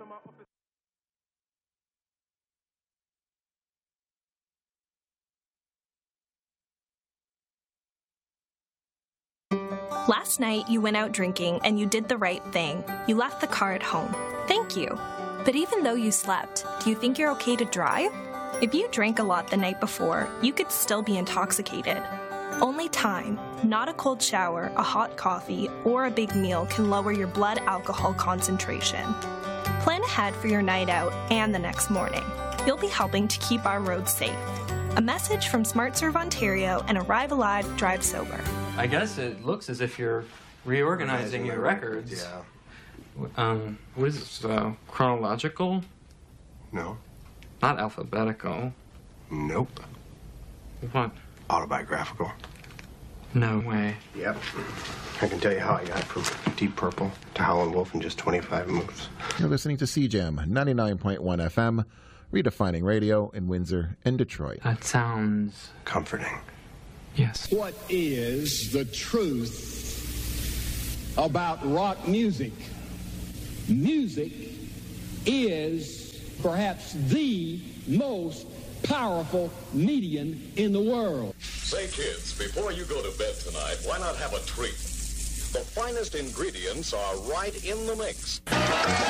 Last night, you went out drinking and you did the right thing. You left the car at home. Thank you. But even though you slept, do you think you're okay to drive? If you drank a lot the night before, you could still be intoxicated. Only time, not a cold shower, a hot coffee, or a big meal can lower your blood alcohol concentration. Plan ahead for your night out and the next morning. You'll be helping to keep our roads safe. A message from SmartServe Ontario and Arrive Alive, Drive Sober. I guess it looks as if you're reorganizing your records. Yeah. What is this, chronological? No. Not alphabetical. Nope. What? Autobiographical. No way. Yep. I can tell you how I got from Deep Purple to Howlin' Wolf in just 25 moves. You're listening to CJAM 99.1 FM, redefining radio in Windsor and Detroit. That sounds comforting. Yes. What is the truth about rock music? Music is perhaps the most powerful medium in the world. Say, kids, before you go to bed tonight, why not have a treat? The finest ingredients are right in the mix.